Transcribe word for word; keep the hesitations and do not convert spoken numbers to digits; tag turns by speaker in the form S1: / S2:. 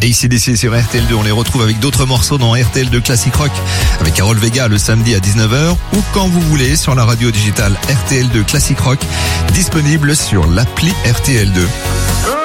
S1: A C D C sur R T L deux, on les retrouve avec d'autres morceaux dans R T L deux Classic Rock avec Carol Vega le samedi à dix-neuf heures ou quand vous voulez sur la radio digitale R T L deux Classic Rock, disponible sur l'appli R T L deux.